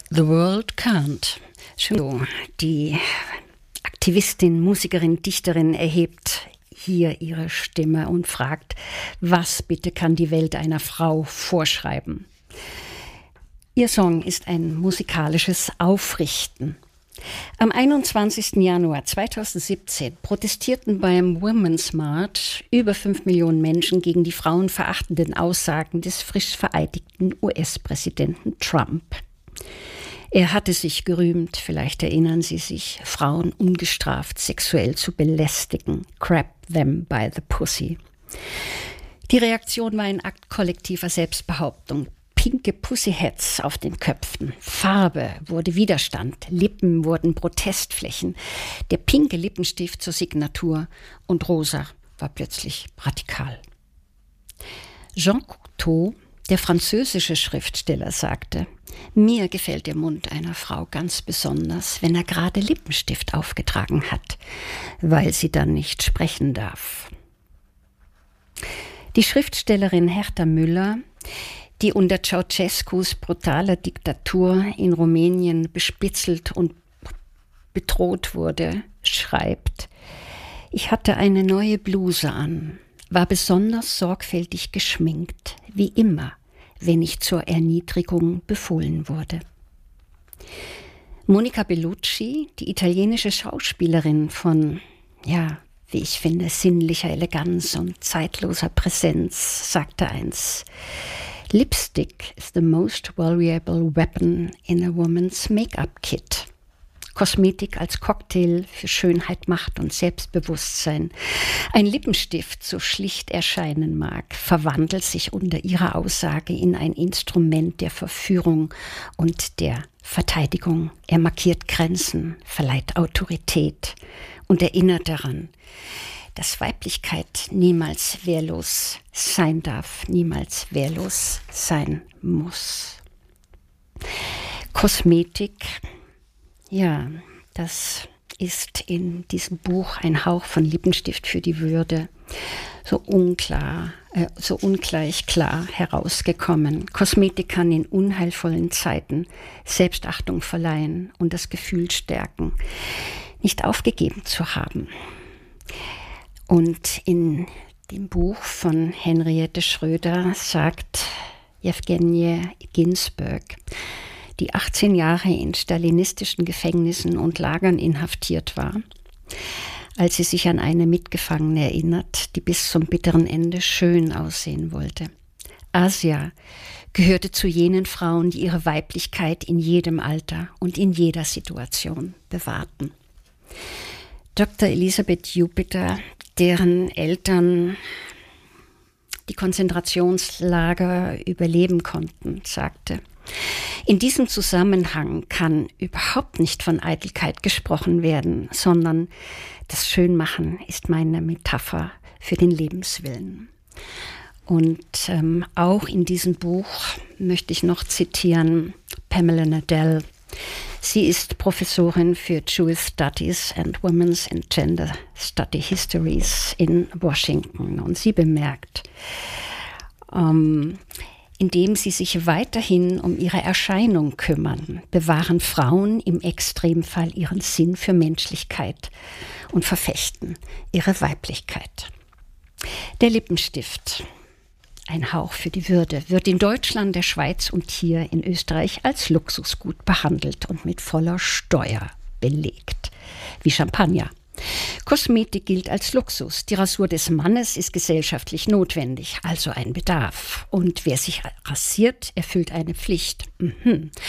The World Can't. Schön. Die Aktivistin, Musikerin, Dichterin erhebt hier ihre Stimme und fragt, was bitte kann die Welt einer Frau vorschreiben? Ihr Song ist ein musikalisches Aufrichten. Am 21. Januar 2017 protestierten beim Women's March über 5 Millionen Menschen gegen die frauenverachtenden Aussagen des frisch vereidigten US-Präsidenten Trump. Er hatte sich gerühmt, vielleicht erinnern Sie sich, Frauen ungestraft sexuell zu belästigen. Grab them by the pussy. Die Reaktion war ein Akt kollektiver Selbstbehauptung. Pinke Pussyhats auf den Köpfen. Farbe wurde Widerstand. Lippen wurden Protestflächen. Der pinke Lippenstift zur Signatur und rosa war plötzlich radikal. Jean Cocteau, der französische Schriftsteller, sagte, mir gefällt der Mund einer Frau ganz besonders, wenn er gerade Lippenstift aufgetragen hat, weil sie dann nicht sprechen darf. Die Schriftstellerin Herta Müller, die unter Ceausescus brutaler Diktatur in Rumänien bespitzelt und bedroht wurde, schreibt, ich hatte eine neue Bluse an, war besonders sorgfältig geschminkt, wie immer, wenn ich zur Erniedrigung befohlen wurde. Monica Bellucci, die italienische Schauspielerin von, wie ich finde, sinnlicher Eleganz und zeitloser Präsenz, sagte einst, Lipstick is the most valuable weapon in a woman's make-up kit. Kosmetik als Cocktail für Schönheit, Macht und Selbstbewusstsein. Ein Lippenstift, so schlicht erscheinen mag, verwandelt sich unter ihrer Aussage in ein Instrument der Verführung und der Verteidigung. Er markiert Grenzen, verleiht Autorität und erinnert daran, dass Weiblichkeit niemals wehrlos sein darf, niemals wehrlos sein muss. Kosmetik, das ist in diesem Buch ein Hauch von Lippenstift für die Würde so ungleich klar herausgekommen. Kosmetik kann in unheilvollen Zeiten Selbstachtung verleihen und das Gefühl stärken, nicht aufgegeben zu haben. Und in dem Buch von Henriette Schröder sagt Jewgenie Ginsburg, die 18 Jahre in stalinistischen Gefängnissen und Lagern inhaftiert war, als sie sich an eine Mitgefangene erinnert, die bis zum bitteren Ende schön aussehen wollte. Asia gehörte zu jenen Frauen, die ihre Weiblichkeit in jedem Alter und in jeder Situation bewahrten. Dr. Elisabeth Jupiter, deren Eltern die Konzentrationslager überleben konnten, sagte, in diesem Zusammenhang kann überhaupt nicht von Eitelkeit gesprochen werden, sondern das Schönmachen ist meine Metapher für den Lebenswillen. Und auch in diesem Buch möchte ich noch zitieren Pamela Nadell. Sie ist Professorin für Jewish Studies and Women's and Gender Study Histories in Washington. Und sie bemerkt, indem sie sich weiterhin um ihre Erscheinung kümmern, bewahren Frauen im Extremfall ihren Sinn für Menschlichkeit und verfechten ihre Weiblichkeit. Der Lippenstift, ein Hauch für die Würde, wird in Deutschland, der Schweiz und hier in Österreich als Luxusgut behandelt und mit voller Steuer belegt, wie Champagner. Kosmetik gilt als Luxus. Die Rasur des Mannes ist gesellschaftlich notwendig, also ein Bedarf. Und wer sich rasiert, erfüllt eine Pflicht.